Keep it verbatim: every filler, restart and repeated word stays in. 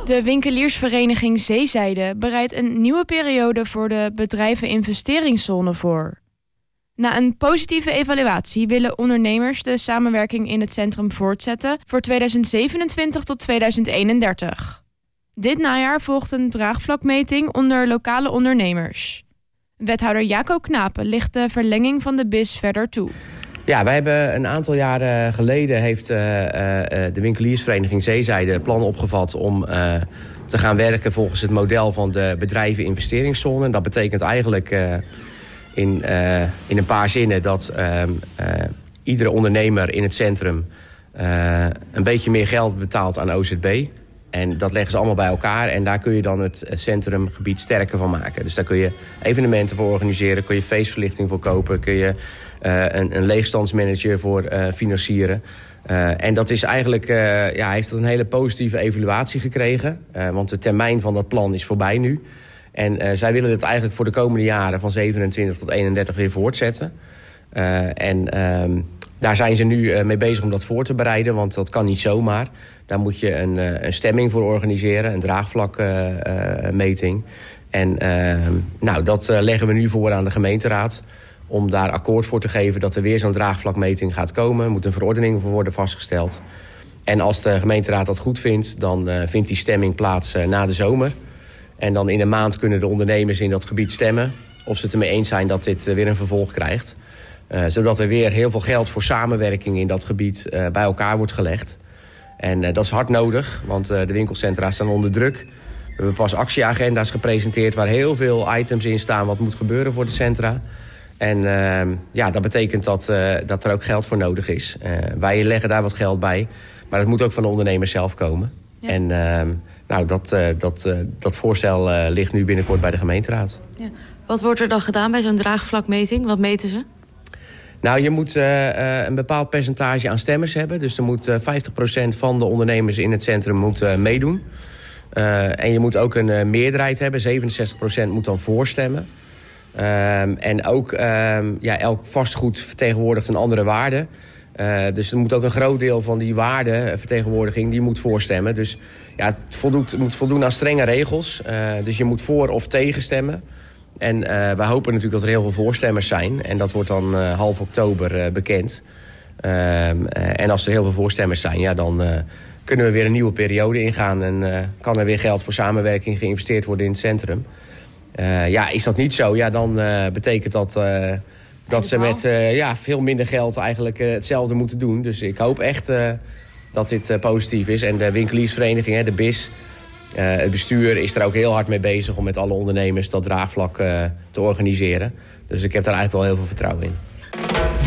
De winkeliersvereniging Zeezijde bereidt een nieuwe periode voor de bedrijveninvesteringszone voor. Na een positieve evaluatie willen ondernemers de samenwerking in het centrum voortzetten voor tweeduizend zevenentwintig tot tweeduizend eenendertig. Dit najaar volgt een draagvlakmeting onder lokale ondernemers. Wethouder Jaco Knapen ligt de verlenging van de B I S verder toe. Ja, wij hebben een aantal jaren geleden heeft uh, uh, de winkeliersvereniging Zeezijde het plan opgevat om uh, te gaan werken volgens het model van de bedrijveninvesteringszone. Dat betekent eigenlijk uh, in, uh, in een paar zinnen dat uh, uh, iedere ondernemer in het centrum uh, een beetje meer geld betaalt aan O Z B. En dat leggen ze allemaal bij elkaar en daar kun je dan het centrumgebied sterker van maken. Dus daar kun je evenementen voor organiseren, kun je feestverlichting voor kopen, kun je uh, een, een leegstandsmanager voor uh, financieren. Uh, en dat is eigenlijk, uh, ja, heeft een hele positieve evaluatie gekregen. Uh, want de termijn van dat plan is voorbij nu. En uh, zij willen het eigenlijk voor de komende jaren van zevenentwintig tot eenendertig weer voortzetten. Uh, en uh, daar zijn ze nu uh, mee bezig om dat voor te bereiden, want dat kan niet zomaar. Daar moet je een, uh, een stemming voor organiseren, een draagvlakmeting. Uh, uh, en uh, nou, dat uh, leggen we nu voor aan de gemeenteraad om daar akkoord voor te geven dat er weer zo'n draagvlakmeting gaat komen. Er moet een verordening voor worden vastgesteld. En als de gemeenteraad dat goed vindt, dan uh, vindt die stemming plaats uh, na de zomer. En dan in een maand kunnen de ondernemers in dat gebied stemmen of ze het ermee eens zijn dat dit uh, weer een vervolg krijgt. Uh, zodat er weer heel veel geld voor samenwerking in dat gebied uh, bij elkaar wordt gelegd. En uh, dat is hard nodig, want uh, de winkelcentra staan onder druk. We hebben pas actieagenda's gepresenteerd waar heel veel items in staan wat moet gebeuren voor de centra. En uh, ja, dat betekent dat, uh, dat er ook geld voor nodig is. Uh, wij leggen daar wat geld bij, maar het moet ook van de ondernemers zelf komen. Ja. En uh, nou, dat, uh, dat, uh, dat voorstel uh, ligt nu binnenkort bij de gemeenteraad. Ja. Wat wordt er dan gedaan bij zo'n draagvlakmeting? Wat meten ze? Nou, je moet uh, uh, een bepaald percentage aan stemmers hebben. Dus er moet uh, vijftig procent van de ondernemers in het centrum moet, uh, meedoen. Uh, en je moet ook een uh, meerderheid hebben. zevenenzestig procent moet dan voorstemmen. Um, en ook um, ja, elk vastgoed vertegenwoordigt een andere waarde. Uh, dus er moet ook een groot deel van die waardevertegenwoordiging die moet voorstemmen. Dus ja, het voldoet, moet voldoen aan strenge regels. Uh, dus je moet voor of tegen stemmen. En uh, wij hopen natuurlijk dat er heel veel voorstemmers zijn. En dat wordt dan uh, half oktober uh, bekend. Uh, uh, en als er heel veel voorstemmers zijn, ja, dan uh, kunnen we weer een nieuwe periode ingaan. En uh, kan er weer geld voor samenwerking geïnvesteerd worden in het centrum. Uh, ja, is dat niet zo, ja, dan uh, betekent dat uh, dat ze met uh, ja, veel minder geld eigenlijk uh, hetzelfde moeten doen. Dus ik hoop echt uh, dat dit uh, positief is. En de winkeliersvereniging, hè, de B I S... Uh, het bestuur is er ook heel hard mee bezig om met alle ondernemers dat draagvlak uh, te organiseren. Dus ik heb daar eigenlijk wel heel veel vertrouwen in.